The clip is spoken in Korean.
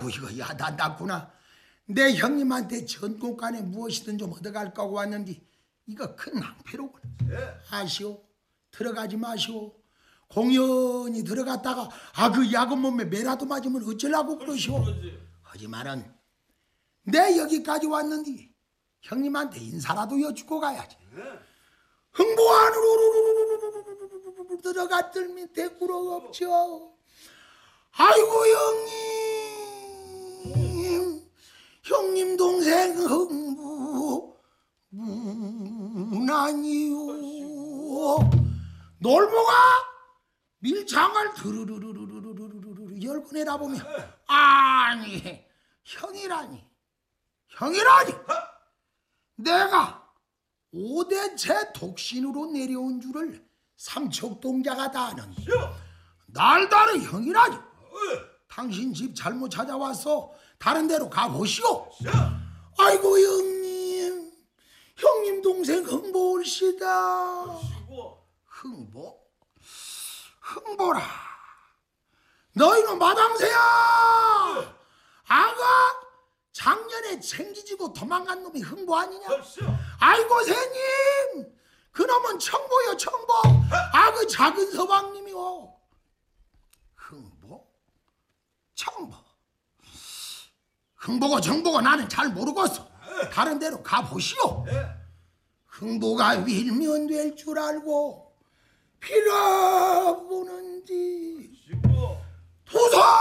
이거 야단났구나. 내 형님한테 전공간에 무엇이든 좀 얻어갈까 하고 왔는데 이거 큰 낭패로군. 아시오, 들어가지 마시오. 공연히 들어갔다가 그 야근 몸에 매라도 맞으면 어쩌려고 그러시오. 하지만은 내 여기까지 왔는데 형님한테 인사라도 여쭈고 가야지. 흥보 안으로 들어갔더니 대꾸로 없죠. 아이고 형님 동생 흥부 문아니요. 놀보가 밀장을 드르르르르르르르 열고 내다보면 아니 형이라니 내가 5대째 독신으로 내려온 줄을 삼척동자가 다 아는데 날다른 형이라니. 당신 집 잘못 찾아와서 다른 데로 가보시오. 아이고 형님 동생 흥보 올시다. 흥보라 너희는 마당새야. 아가 작년에 챙기지고 도망간 놈이 흥보 아니냐? 아이고 새님 그놈은 청보요 청보. 그 작은 서방님이요. 흥보? 청보? 흥보고 정보고 나는 잘 모르겠어. 다른 데로 가보시오. 흥보가 밀면 될 줄 알고 빌어보는디 도서